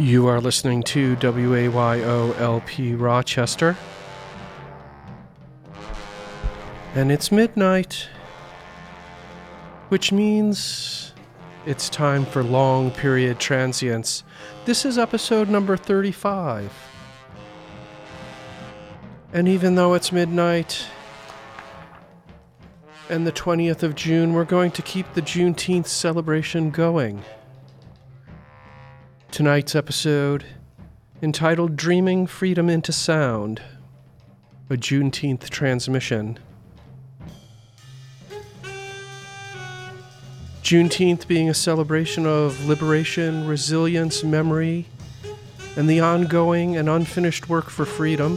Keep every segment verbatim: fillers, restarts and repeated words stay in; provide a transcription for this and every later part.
You are listening to W A Y O L P Rochester. And it's midnight, which means it's time for long period transients. This is episode number thirty-five. And even though it's midnight and the twentieth of June, we're going to keep the Juneteenth celebration going. Tonight's episode, entitled Dreaming Freedom into Sound, a Juneteenth transmission. Juneteenth being a celebration of liberation, resilience, memory, and the ongoing and unfinished work for freedom.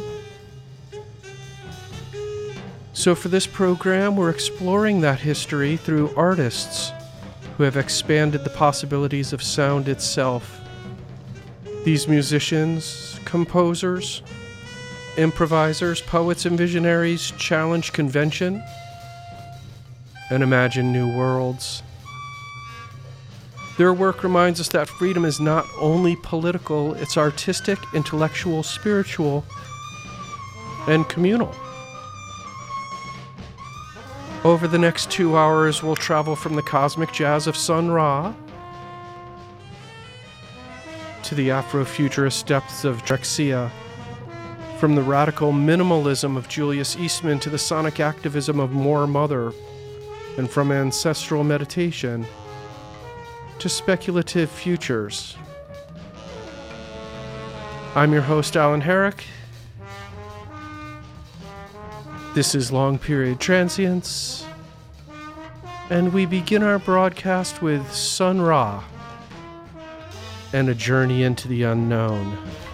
So for this program, we're exploring that history through artists who have expanded the possibilities of sound itself. These musicians, composers, improvisers, poets, and visionaries challenge convention and imagine new worlds. Their work reminds us that freedom is not only political, it's artistic, intellectual, spiritual, and communal. Over the next two hours, we'll travel from the cosmic jazz of Sun Ra to the Afrofuturist depths of Drexciya, from the radical minimalism of Julius Eastman to the sonic activism of Moor Mother, and from ancestral meditation to speculative futures. I'm your host, Alan Herrick. This is Long Period Transients, and we begin our broadcast with Sun Ra and a journey into the unknown.